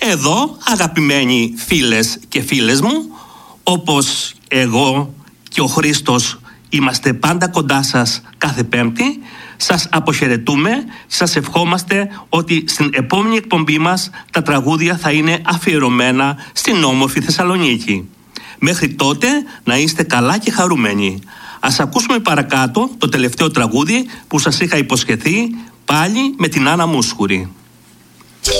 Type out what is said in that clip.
Εδώ, αγαπημένοι φίλες και φίλες μου, όπως εγώ και ο Χρήστος είμαστε πάντα κοντά σας κάθε Πέμπτη, σας αποχαιρετούμε, σας ευχόμαστε ότι στην επόμενη εκπομπή μας τα τραγούδια θα είναι αφιερωμένα στην όμορφη Θεσσαλονίκη. Μέχρι τότε να είστε καλά και χαρούμενοι. Ας ακούσουμε παρακάτω το τελευταίο τραγούδι που σας είχα υποσχεθεί, πάλι με την Άννα Μούσχουρη.